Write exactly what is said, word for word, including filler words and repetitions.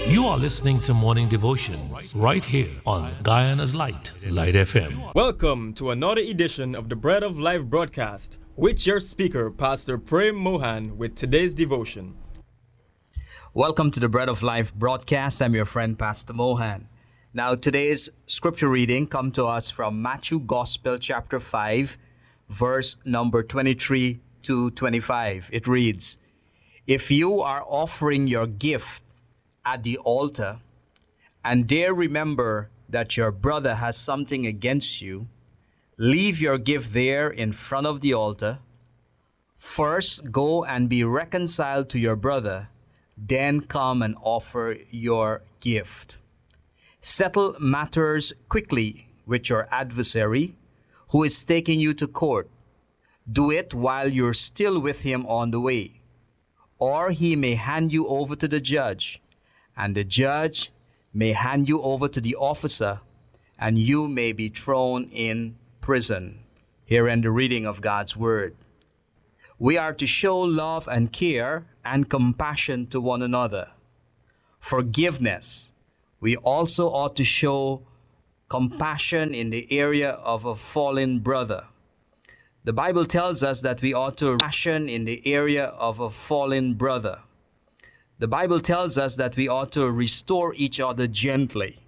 You are listening to Morning Devotions right here on Guyana's Light, Light F M. Welcome to another edition of the Bread of Life broadcast with your speaker, Pastor Prem Mohan, with today's devotion. Welcome to the Bread of Life broadcast. I'm your friend, Pastor Mohan. Now, today's scripture reading comes to us from Matthew Gospel, chapter five, verse number twenty-three to twenty-five. It reads, "If you are offering your gift at the altar, and there remember that your brother has something against you, leave your gift there in front of the altar. First go and be reconciled to your brother, then come and offer your gift. Settle matters quickly with your adversary who is taking you to court. Do it while you're still with him on the way, or he may hand you over to the judge, and the judge may hand you over to the officer, and you may be thrown in prison." Here in the reading of God's Word. We are to show love and care and compassion to one another. Forgiveness. We also ought to show compassion in the area of a fallen brother. The Bible tells us that we ought to compassion in the area of a fallen brother. The Bible tells us that we ought to restore each other gently.